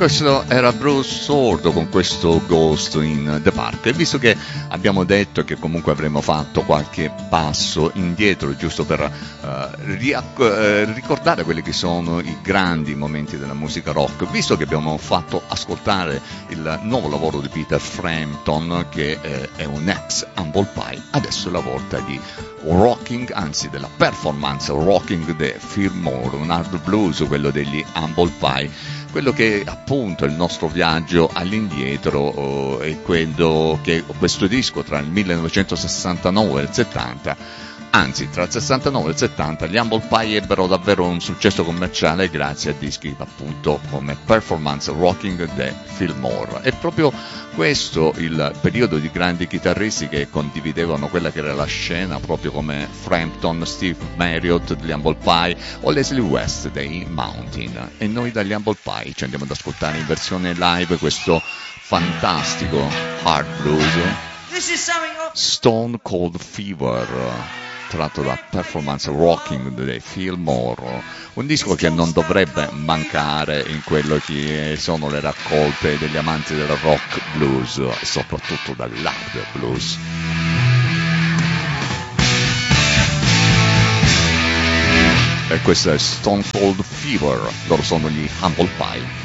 questo era Bruce Sordo con questo Ghost in the Park. E visto che abbiamo detto che comunque avremmo fatto qualche passo indietro, giusto per ricordare quelli che sono i grandi momenti della musica rock, visto che abbiamo fatto ascoltare il nuovo lavoro di Peter Frampton, che è un ex Humble Pie, adesso è la volta di Rocking, anzi della performance Rocking the Fillmore, un hard blues, quello degli Humble Pie, quello che appunto è il nostro viaggio all'indietro, è quello che questo disco tra il 1969 e il 70. Anzi, tra il 69 e il 70 gli Humble Pie ebbero davvero un successo commerciale grazie a dischi appunto come Performance Rocking the Fillmore. È proprio questo il periodo di grandi chitarristi che condividevano quella che era la scena, proprio come Frampton, Steve Marriott degli Humble Pie o Leslie West dei Mountain. E noi dagli Humble Pie ci andiamo ad ascoltare in versione live questo fantastico hard blues, Stone Cold Fever, tratto da Performance Rocking the Fillmore, un disco che non dovrebbe mancare in quello che sono le raccolte degli amanti del rock blues e soprattutto dell'hard blues. E questo è Stone Cold Fever, loro sono gli Humble Pie.